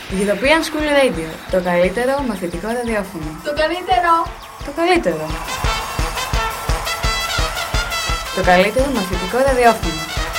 European School Radio, το καλύτερο μαθητικό ραδιόφωνο. Το καλύτερο! Το καλύτερο! Το καλύτερο μαθητικό ραδιόφωνο.